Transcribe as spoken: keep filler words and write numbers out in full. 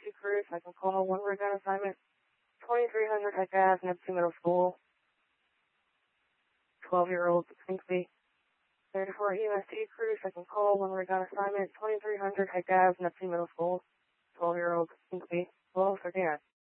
two crew, second call, one rig on assignment, twenty-three hundred Heck Ave, Neptune Middle School, twelve-year-old Pinksby. thirty-four E M S T crew, second call, one rig on assignment, twenty-three hundred Heck Ave, Neptune Middle School, twelve-year-old Pinksby. Hello, Sardina.